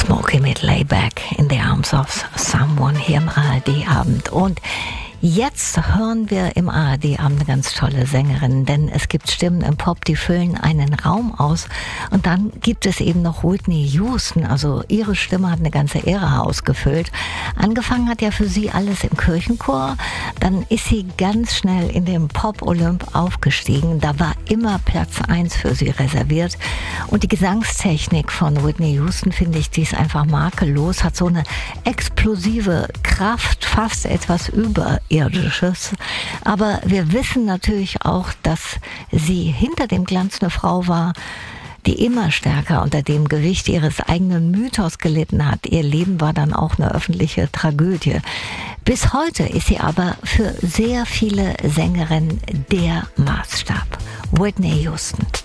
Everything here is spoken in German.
Smokey mit Layback in the Arms of Someone hier im ARD-Abend. Und jetzt hören wir im ARD-Abend eine ganz tolle Sängerin, denn es gibt Stimmen im Pop, die füllen einen Raum aus. Und dann gibt es eben noch Whitney Houston, also ihre Stimme hat eine ganze Ära ausgefüllt. Angefangen hat ja für sie alles im Kirchenchor, dann ist sie ganz schnell in den Pop-Olymp aufgestiegen. Da war immer Platz 1 für sie reserviert. Und die Gesangstechnik von Whitney Houston, finde ich, die ist einfach makellos, hat so eine explosive Kraft, fast etwas Überirdisches. Aber wir wissen natürlich auch, dass sie hinter dem Glanz eine Frau war, die immer stärker unter dem Gewicht ihres eigenen Mythos gelitten hat. Ihr Leben war dann auch eine öffentliche Tragödie. Bis heute ist sie aber für sehr viele Sängerinnen der Maßstab. Whitney Houston.